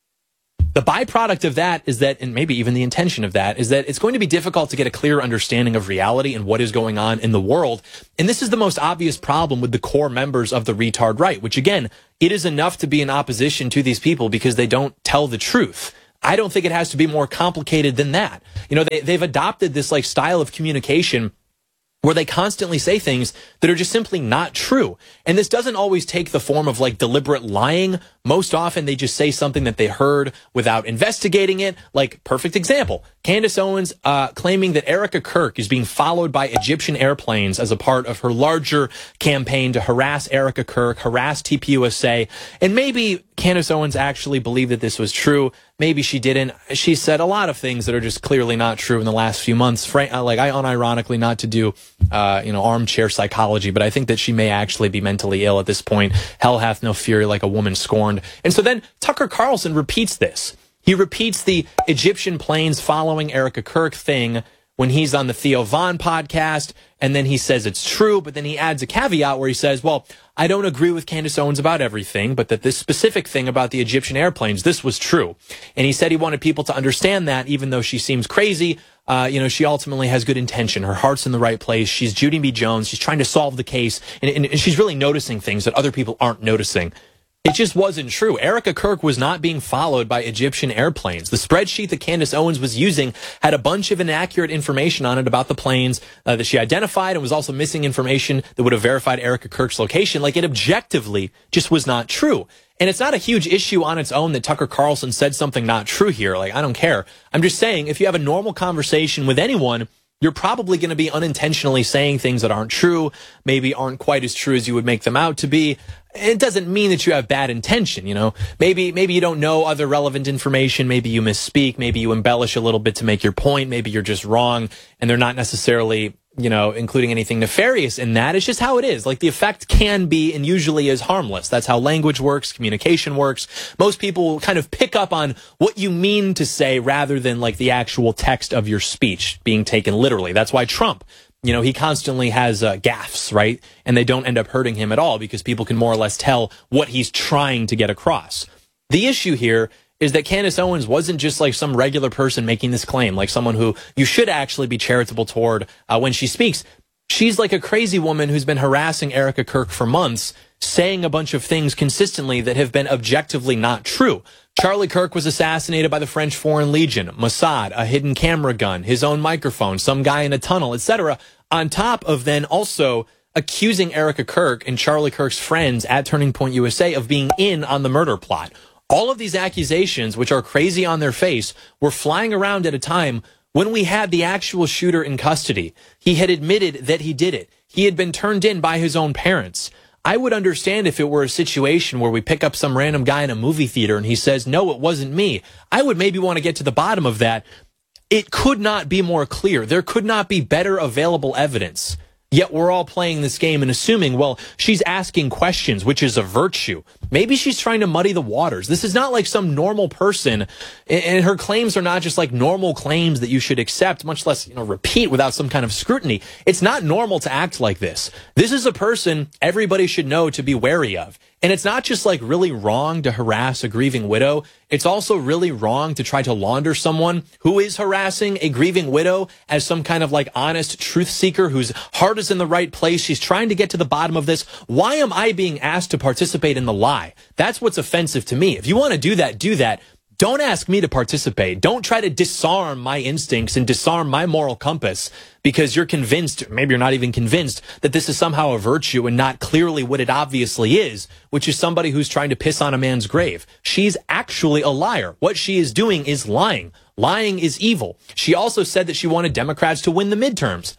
the byproduct of that is that, and maybe even the intention of that, is that it's going to be difficult to get a clear understanding of reality and what is going on in the world. And this is the most obvious problem with the core members of the retard right, which again, it is enough to be in opposition to these people because they don't tell the truth. I don't think it has to be more complicated than that. You know, they, they've adopted this like style of communication where they constantly say things that are just simply not true. And this doesn't always take the form of like deliberate lying. Most often they just say something that they heard without investigating it. Like, perfect example, Candace Owens uh, claiming that Erica Kirk is being followed by Egyptian airplanes as a part of her larger campaign to harass Erica Kirk, harass T P U S A. And maybe Candace Owens actually believed that this was true. Maybe she didn't. She said a lot of things that are just clearly not true in the last few months. Frank, like, I unironically, not to do, uh, you know, armchair psychology, but I think that she may actually be mentally ill at this point. Hell hath no fury like a woman scorned. And so then Tucker Carlson repeats this. He repeats the Egyptian planes following Erica Kirk thing when he's on the Theo Von podcast, and then he says it's true, but then he adds a caveat where he says, well, I don't agree with Candace Owens about everything, but that this specific thing about the Egyptian airplanes, this was true. And he said he wanted people to understand that, even though she seems crazy, uh, you know, she ultimately has good intention. Her heart's in the right place. She's Judy B. Jones. She's trying to solve the case, and, and, and she's really noticing things that other people aren't noticing. It just wasn't true. Erica Kirk was not being followed by Egyptian airplanes. The spreadsheet that Candace Owens was using had a bunch of inaccurate information on it about the planes uh, that she identified, and was also missing information that would have verified Erica Kirk's location. Like, it objectively just was not true. And it's not a huge issue on its own that Tucker Carlson said something not true here. Like, I don't care. I'm just saying, if you have a normal conversation with anyone, you're probably going to be unintentionally saying things that aren't true, maybe aren't quite as true as you would make them out to be. It doesn't mean that you have bad intention, you know. Maybe maybe you don't know other relevant information. Maybe you misspeak. Maybe you embellish a little bit to make your point. Maybe you're just wrong, and they're not necessarily, you know, including anything nefarious in that. It's just how it is. Like, the effect can be and usually is harmless. That's how language works, communication works. Most people will kind of pick up on what you mean to say rather than like the actual text of your speech being taken literally. That's why Trump, you know, he constantly has uh, gaffes, right? And they don't end up hurting him at all because people can more or less tell what he's trying to get across. The issue here is that Candace Owens wasn't just like some regular person making this claim, like someone who you should actually be charitable toward uh, when she speaks. She's like a crazy woman who's been harassing Erica Kirk for months, saying a bunch of things consistently that have been objectively not true. Charlie Kirk was assassinated by the French Foreign Legion, Mossad, a hidden camera gun, his own microphone, some guy in a tunnel, et cetera, on top of then also accusing Erica Kirk and Charlie Kirk's friends at Turning Point U S A of being in on the murder plot. All of these accusations, which are crazy on their face, were flying around at a time when we had the actual shooter in custody. He had admitted that he did it. He had been turned in by his own parents. I would understand if it were a situation where we pick up some random guy in a movie theater and he says, no, it wasn't me. I would maybe want to get to the bottom of that. It could not be more clear. There could not be better available evidence. Yet we're all playing this game and assuming, well, she's asking questions, which is a virtue. Maybe she's trying to muddy the waters. This is not like some normal person, and her claims are not just like normal claims that you should accept, much less, you know, repeat without some kind of scrutiny. It's not normal to act like this. This is a person everybody should know to be wary of. And it's not just like really wrong to harass a grieving widow. It's also really wrong to try to launder someone who is harassing a grieving widow as some kind of like honest truth seeker whose heart is in the right place. She's trying to get to the bottom of this. Why am I being asked to participate in the lie? That's what's offensive to me. If you want to do that, do that. Don't ask me to participate. Don't try to disarm my instincts and disarm my moral compass because you're convinced, maybe you're not even convinced, that this is somehow a virtue and not clearly what it obviously is, which is somebody who's trying to piss on a man's grave. She's actually a liar. What she is doing is lying. Lying is evil. She also said that she wanted Democrats to win the midterms.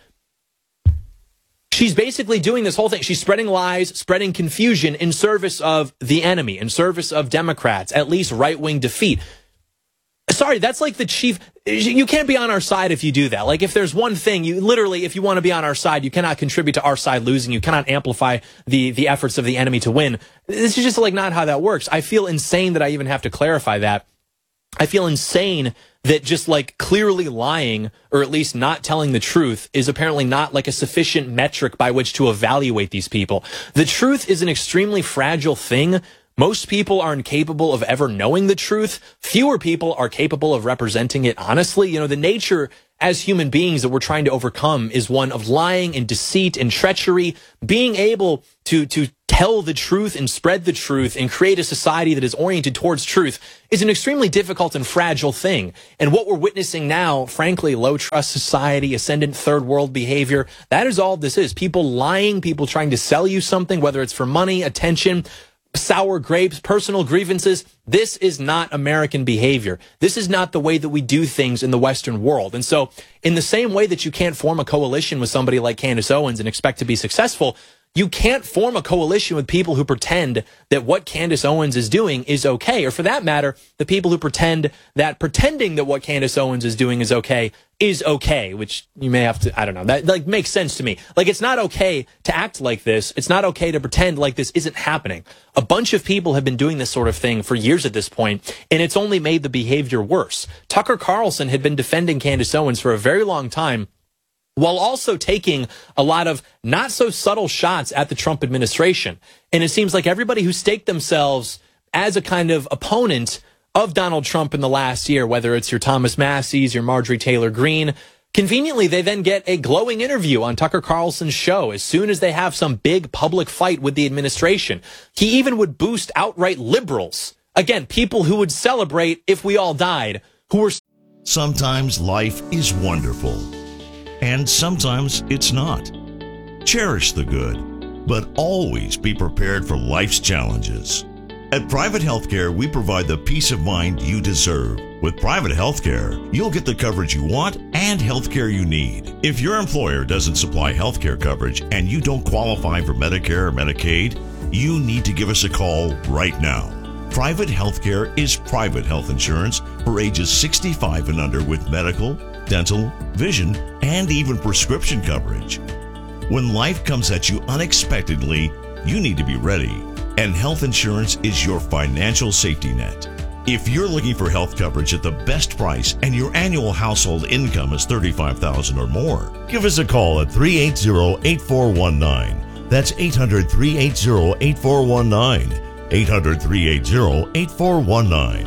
She's basically doing this whole thing. She's spreading lies, spreading confusion in service of the enemy, in service of Democrats, at least right-wing defeat. Sorry, that's like the chief. You can't be on our side if you do that. Like, if there's one thing, you literally, if you want to be on our side, you cannot contribute to our side losing. You cannot amplify the, the efforts of the enemy to win. This is just like not how that works. I feel insane that I even have to clarify that. I feel insane that just like clearly lying, or at least not telling the truth, is apparently not like a sufficient metric by which to evaluate these people. The truth is an extremely fragile thing. Most people are incapable of ever knowing the truth. Fewer people are capable of representing it honestly. You know, the nature as human beings that we're trying to overcome is one of lying and deceit and treachery. Being able to, to tell the truth and spread the truth and create a society that is oriented towards truth is an extremely difficult and fragile thing. And what we're witnessing now, frankly, low trust society, ascendant third world behavior, that is all this is. People lying, people trying to sell you something, whether it's for money, attention, sour grapes, personal grievances. This is not American behavior. This is not the way that we do things in the Western world. And so in the same way that you can't form a coalition with somebody like Candace Owens and expect to be successful, you can't form a coalition with people who pretend that what Candace Owens is doing is okay. Or for that matter, the people who pretend that pretending that what Candace Owens is doing is okay is okay, which you may have to, I don't know, that like makes sense to me. Like, it's not okay to act like this. It's not okay to pretend like this isn't happening. A bunch of people have been doing this sort of thing for years at this point, and it's only made the behavior worse. Tucker Carlson had been defending Candace Owens for a very long time, while also taking a lot of not so subtle shots at the Trump administration. And it seems like everybody who staked themselves as a kind of opponent of Donald Trump in the last year, whether it's your Thomas Massie's, your Marjorie Taylor Greene, conveniently, they then get a glowing interview on Tucker Carlson's show as soon as they have some big public fight with the administration. He even would boost outright liberals. Again, people who would celebrate if we all died, who were... Sometimes life is wonderful, and sometimes it's not. Cherish the good, but always be prepared for life's challenges. At Private Healthcare, we provide the peace of mind you deserve. With Private Healthcare, you'll get the coverage you want and healthcare you need. If your employer doesn't supply healthcare coverage and you don't qualify for Medicare or Medicaid, you need to give us a call right now. Private Healthcare is private health insurance for ages sixty-five and under with medical, dental, vision, and even prescription coverage. When life comes at you unexpectedly, you need to be ready, and health insurance is your financial safety net. If you're looking for health coverage at the best price and your annual household income is thirty-five thousand dollars or more, give us a call at three eight zero, eight four one nine. That's eight hundred, three eight zero, eight four one nine. eight hundred, three eight zero, eight four one nine.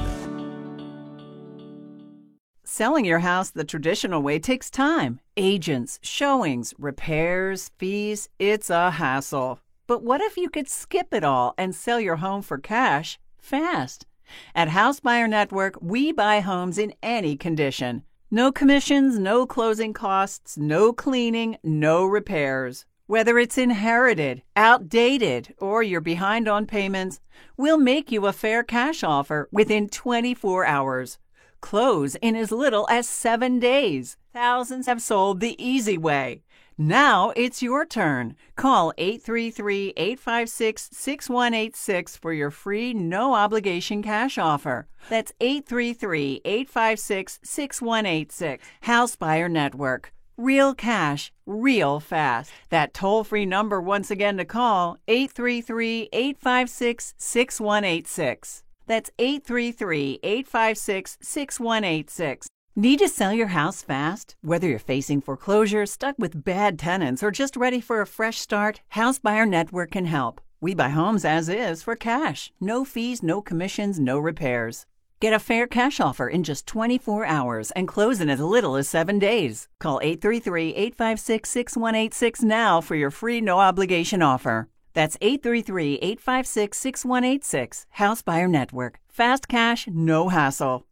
Selling your house the traditional way takes time. Agents, showings, repairs, fees, it's a hassle. But what if you could skip it all and sell your home for cash fast? At House Buyer Network, we buy homes in any condition. No commissions, no closing costs, no cleaning, no repairs. Whether it's inherited, outdated, or you're behind on payments, we'll make you a fair cash offer within twenty-four hours. Close in as little as seven days. Thousands have sold the easy way. Now it's your turn. Call eight three three, eight five six, six one eight six for your free, no-obligation cash offer. That's eight three three, eight five six, six one eight six. House Buyer Network. Real cash, real fast. That toll-free number once again to call, eight three three, eight five six, six one eight six. That's eight three three, eight five six, six one eight six. Need to sell your house fast? Whether you're facing foreclosure, stuck with bad tenants, or just ready for a fresh start, House Buyer Network can help. We buy homes as is for cash. No fees, no commissions, no repairs. Get a fair cash offer in just twenty-four hours and close in as little as seven days. Call eight three three, eight five six, six one eight six now for your free no-obligation offer. That's eight three three, eight five six, six one eight six. House Buyer Network. Fast cash, no hassle.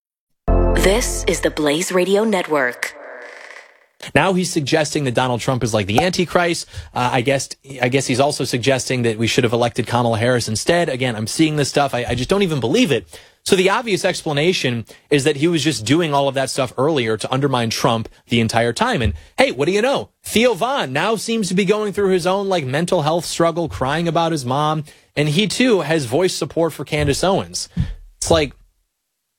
This is the Blaze Radio Network. Now he's suggesting that Donald Trump is like the Antichrist. Uh, I guess I guess he's also suggesting that we should have elected Kamala Harris instead. Again, I'm seeing this stuff. I, I just don't even believe it. So the obvious explanation is that he was just doing all of that stuff earlier to undermine Trump the entire time. And hey, what do you know? Theo Von now seems to be going through his own like mental health struggle, crying about his mom. And he too has voiced support for Candace Owens. It's like,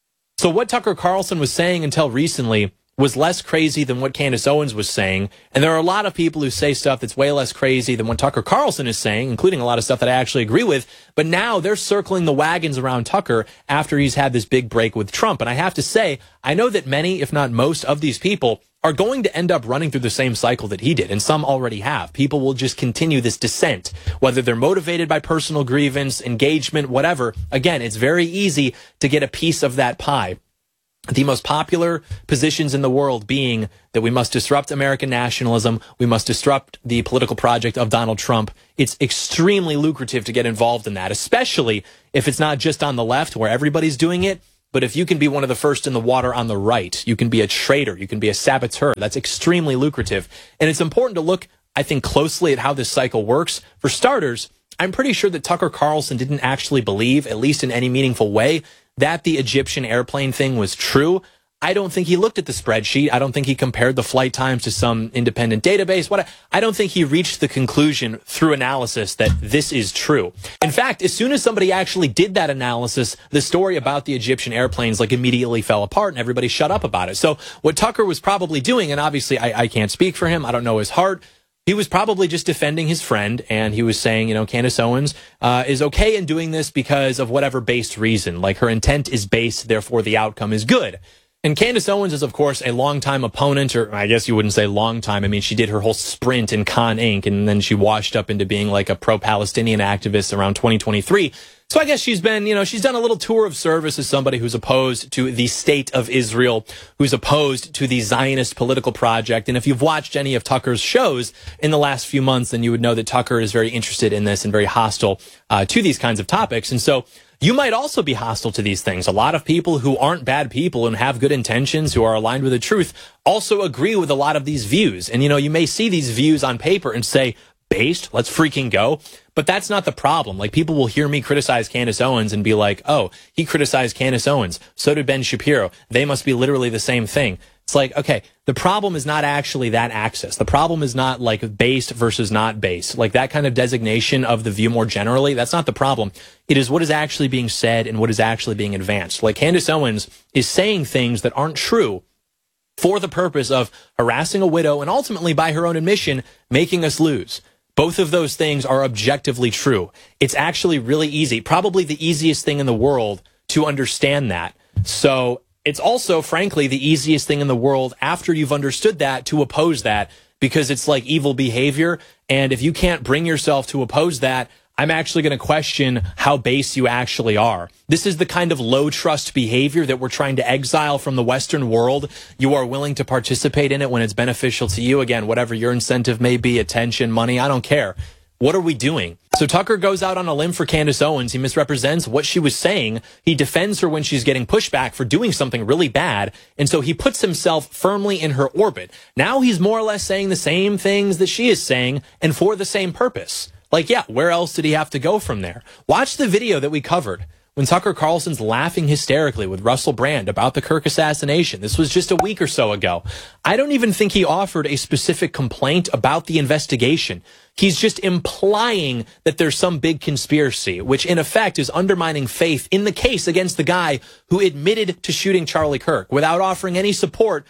So what Tucker Carlson was saying until recently was less crazy than what Candace Owens was saying. And there are a lot of people who say stuff that's way less crazy than what Tucker Carlson is saying, including a lot of stuff that I actually agree with. But now they're circling the wagons around Tucker after he's had this big break with Trump. And I have to say, I know that many, if not most of these people are going to end up running through the same cycle that he did. And some already have. People will just continue this descent, whether they're motivated by personal grievance, engagement, whatever. Again, it's very easy to get a piece of that pie. The most popular positions in the world being that we must disrupt American nationalism, we must disrupt the political project of Donald Trump. It's extremely lucrative to get involved in that, especially if it's not just on the left where everybody's doing it, but if you can be one of the first in the water on the right, you can be a traitor, you can be a saboteur. That's extremely lucrative. And it's important to look, I think, closely at how this cycle works. For starters, I'm pretty sure that Tucker Carlson didn't actually believe, at least in any meaningful way, that the Egyptian airplane thing was true. I don't think he looked at the spreadsheet. I don't think he compared the flight times to some independent database. What I, I don't think he reached the conclusion through analysis that this is true. In fact, as soon as somebody actually did that analysis, the story about the Egyptian airplanes like immediately fell apart and everybody shut up about it. So what Tucker was probably doing, and obviously I, I can't speak for him, I don't know his heart, he was probably just defending his friend, and he was saying, you know, Candace Owens uh, is okay in doing this because of whatever based reason. Like, her intent is based, therefore the outcome is good. And Candace Owens is, of course, a longtime opponent, or I guess you wouldn't say long time. I mean, she did her whole sprint in Con Incorporated, and then she washed up into being like a pro-Palestinian activist around twenty twenty-three. So I guess she's been, you know, she's done a little tour of service as somebody who's opposed to the state of Israel, who's opposed to the Zionist political project. And if you've watched any of Tucker's shows in the last few months, then you would know that Tucker is very interested in this and very hostile uh, to these kinds of topics. And so you might also be hostile to these things. A lot of people who aren't bad people and have good intentions, who are aligned with the truth, also agree with a lot of these views. And, you know, you may see these views on paper and say, based, let's freaking go. But that's not the problem. Like, people will hear me criticize Candace Owens and be like, oh, he criticized Candace Owens. So did Ben Shapiro. They must be literally the same thing. It's like, okay, the problem is not actually that axis. The problem is not like based versus not based. Like, that kind of designation of the view more generally, that's not the problem. It is what is actually being said and what is actually being advanced. Like, Candace Owens is saying things that aren't true for the purpose of harassing a widow and ultimately, by her own admission, making us lose. Both of those things are objectively true. It's actually really easy, probably the easiest thing in the world to understand that. So it's also, frankly, the easiest thing in the world after you've understood that to oppose that, because it's like evil behavior. And if you can't bring yourself to oppose that, I'm actually going to question how base you actually are. This is the kind of low trust behavior that we're trying to exile from the Western world. You are willing to participate in it when it's beneficial to you. Again, whatever your incentive may be, attention, money, I don't care. What are we doing? So Tucker goes out on a limb for Candace Owens. He misrepresents what she was saying. He defends her when she's getting pushback for doing something really bad. And so he puts himself firmly in her orbit. Now he's more or less saying the same things that she is saying, and for the same purpose. Like, yeah, where else did he have to go from there? Watch the video that we covered when Tucker Carlson's laughing hysterically with Russell Brand about the Kirk assassination. This was just a week or so ago. I don't even think he offered a specific complaint about the investigation. He's just implying that there's some big conspiracy, which in effect is undermining faith in the case against the guy who admitted to shooting Charlie Kirk without offering any support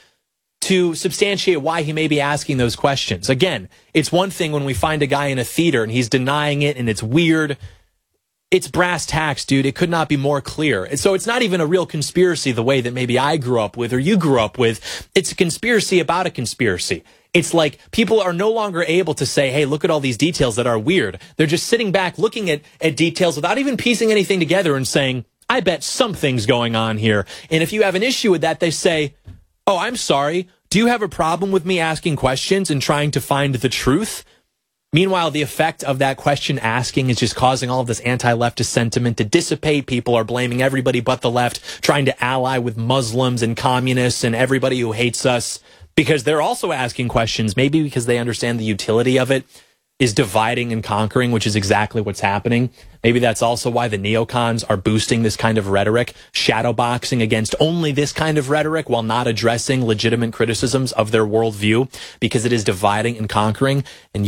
to substantiate why he may be asking those questions. Again, it's one thing when we find a guy in a theater and he's denying it and it's weird. It's brass tacks, dude. It could not be more clear. And so it's not even a real conspiracy the way that maybe I grew up with or you grew up with. It's a conspiracy about a conspiracy. It's like people are no longer able to say, hey, look at all these details that are weird. They're just sitting back looking at, at details without even piecing anything together and saying, I bet something's going on here. And if you have an issue with that, they say, oh, I'm sorry. Do you have a problem with me asking questions and trying to find the truth? Meanwhile, the effect of that question asking is just causing all of this anti-leftist sentiment to dissipate. People are blaming everybody but the left, trying to ally with Muslims and communists and everybody who hates us because they're also asking questions, maybe because they understand the utility of it is dividing and conquering, which is exactly what's happening. Maybe that's also why the neocons are boosting this kind of rhetoric, shadowboxing against only this kind of rhetoric while not addressing legitimate criticisms of their worldview, because it is dividing and conquering. And you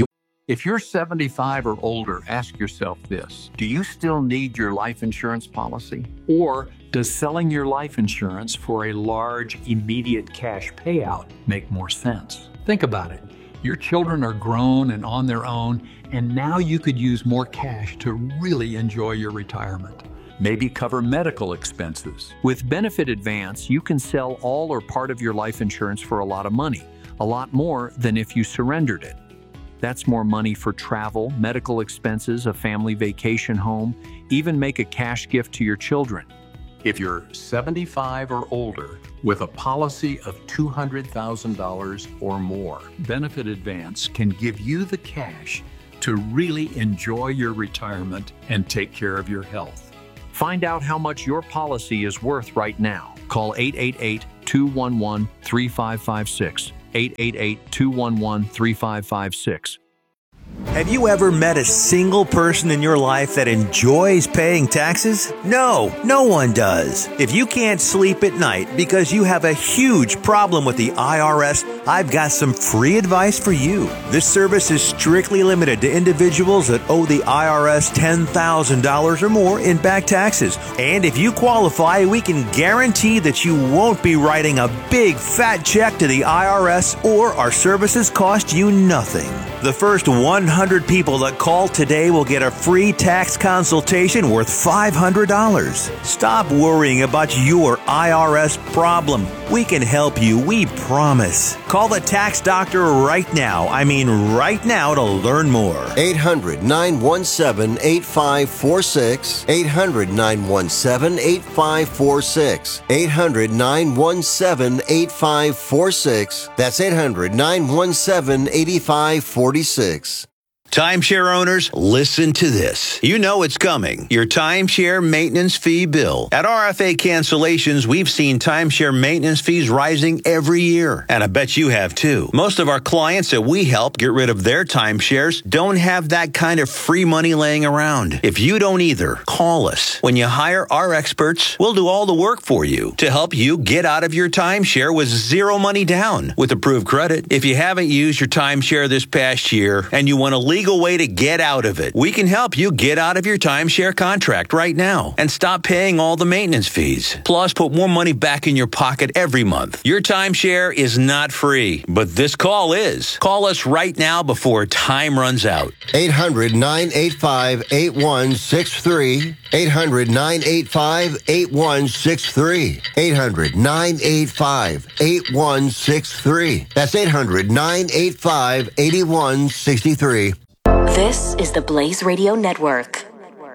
If you're seventy-five or older, ask yourself this. Do you still need your life insurance policy? Or does selling your life insurance for a large, immediate cash payout make more sense? Think about it. Your children are grown and on their own, and now you could use more cash to really enjoy your retirement. Maybe cover medical expenses. With Benefit Advance, you can sell all or part of your life insurance for a lot of money, a lot more than if you surrendered it. That's more money for travel, medical expenses, a family vacation home, even make a cash gift to your children. If you're seventy-five or older with a policy of two hundred thousand dollars or more, Benefit Advance can give you the cash to really enjoy your retirement and take care of your health. Find out how much your policy is worth right now. Call eight eight eight, two one one, three five five six. eight eight eight, two one one, three five five six. Have you ever met a single person in your life that enjoys paying taxes? No, no one does. If you can't sleep at night because you have a huge problem with the I R S, I've got some free advice for you. This service is strictly limited to individuals that owe the I R S ten thousand dollars or more in back taxes. And if you qualify, we can guarantee that you won't be writing a big fat check to the I R S, or our services cost you nothing. The first one hundred people that call today will get a free tax consultation worth five hundred dollars. Stop worrying about your I R S problem. We can help you, we promise. Call the tax doctor right now. I mean right now to learn more. eight hundred, nine one seven, eight five four six. eight hundred, nine one seven, eight five four six. eight hundred, nine one seven, eight five four six. That's eight hundred, nine one seven, eight five four six. Timeshare owners, listen to this. You know it's coming. Your timeshare maintenance fee bill. At R F A Cancellations, we've seen timeshare maintenance fees rising every year. And I bet you have too. Most of our clients that we help get rid of their timeshares don't have that kind of free money laying around. If you don't either, call us. When you hire our experts, we'll do all the work for you to help you get out of your timeshare with zero money down with approved credit. If you haven't used your timeshare this past year and you want to legal way to get out of it, we can help you get out of your timeshare contract right now and stop paying all the maintenance fees. Plus, put more money back in your pocket every month. Your timeshare is not free, but this call is. Call us right now before time runs out. eight hundred, nine eight five, eight one six three. eight hundred, nine eight five, eight one six three. eight hundred, nine eight five, eight one six three. That's eight hundred, nine eight five, eight one six three. This is the Blaze Radio Network.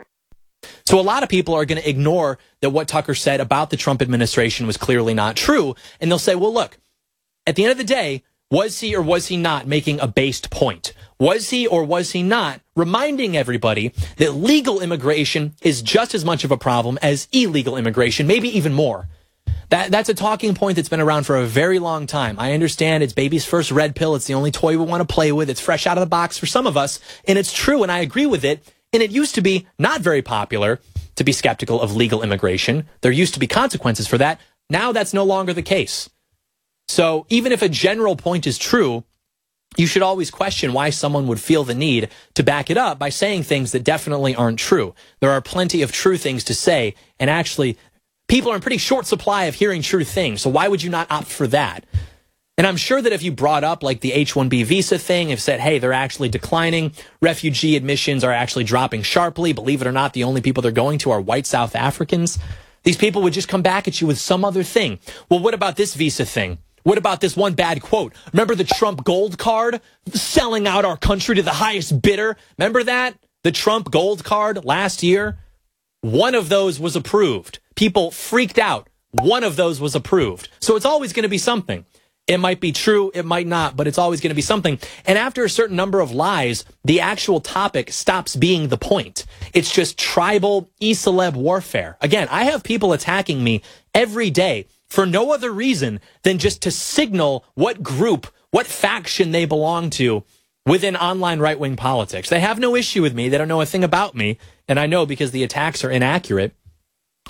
So a lot of people are going to ignore that what Tucker said about the Trump administration was clearly not true. And they'll say, well, look, at the end of the day, was he or was he not making a based point? Was he or was he not reminding everybody that legal immigration is just as much of a problem as illegal immigration, maybe even more? That That's a talking point that's been around for a very long time. I understand it's baby's first red pill. It's the only toy we want to play with. It's fresh out of the box for some of us. And it's true, and I agree with it. And it used to be not very popular to be skeptical of legal immigration. There used to be consequences for that. Now that's no longer the case. So even if a general point is true, you should always question why someone would feel the need to back it up by saying things that definitely aren't true. There are plenty of true things to say, and actually people are in pretty short supply of hearing true things, so why would you not opt for that? And I'm sure that if you brought up like the H one B visa thing, if said, hey, they're actually declining, refugee admissions are actually dropping sharply, believe it or not, the only people they're going to are white South Africans, these people would just come back at you with some other thing. Well, what about this visa thing? What about this one bad quote? Remember the Trump gold card selling out our country to the highest bidder? Remember that? The Trump gold card last year? One of those was approved. People freaked out. One of those was approved. So it's always going to be something. It might be true, it might not, but it's always going to be something. And after a certain number of lies, the actual topic stops being the point. It's just tribal e-celeb warfare. Again, I have people attacking me every day for no other reason than just to signal what group, what faction they belong to within online right-wing politics. They have no issue with me. They don't know a thing about me. And I know because the attacks are inaccurate.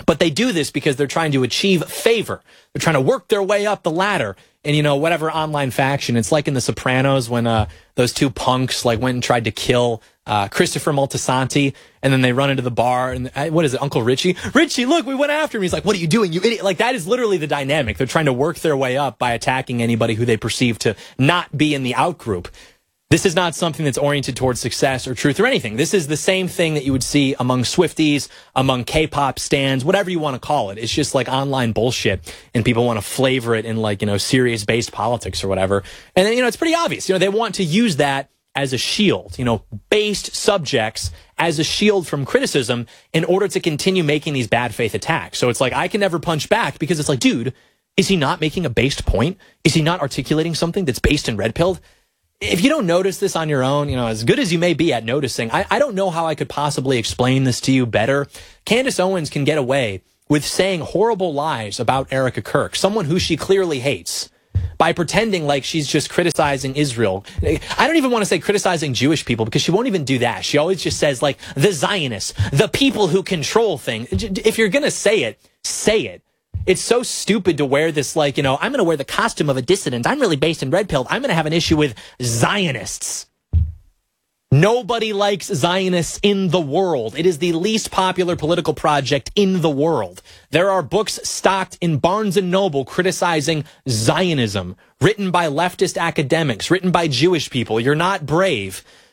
But they do this because they're trying to achieve favor. They're trying to work their way up the ladder in, you know, whatever online faction. It's like in The Sopranos when uh, those two punks like went and tried to kill uh, Christopher Moltisanti, and then they run into the bar and uh, what is it, Uncle Richie? Richie, look, we went after him. He's like, what are you doing, you idiot? Like, that is literally the dynamic. They're trying to work their way up by attacking anybody who they perceive to not be in the out group. This is not something that's oriented towards success or truth or anything. This is the same thing that you would see among Swifties, among K-pop stans, whatever you want to call it. It's just like online bullshit, and people want to flavor it in like, you know, serious-based politics or whatever. And then, you know, it's pretty obvious. You know, they want to use that as a shield, you know, based subjects as a shield from criticism in order to continue making these bad faith attacks. So it's like, I can never punch back because it's like, dude, is he not making a based point? Is he not articulating something that's based in red-pilled? If you don't notice this on your own, you know, as good as you may be at noticing, I, I don't know how I could possibly explain this to you better. Candace Owens can get away with saying horrible lies about Erica Kirk, someone who she clearly hates, by pretending like she's just criticizing Israel. I don't even want to say criticizing Jewish people, because she won't even do that. She always just says, like, the Zionists, the people who control things. If you're going to say it, say it. It's so stupid to wear this, like, you know, I'm going to wear the costume of a dissident. I'm really based in red pill. I'm going to have an issue with Zionists. Nobody likes Zionists in the world. It is the least popular political project in the world. There are books stocked in Barnes and Noble criticizing Zionism, written by leftist academics, written by Jewish people. You're not brave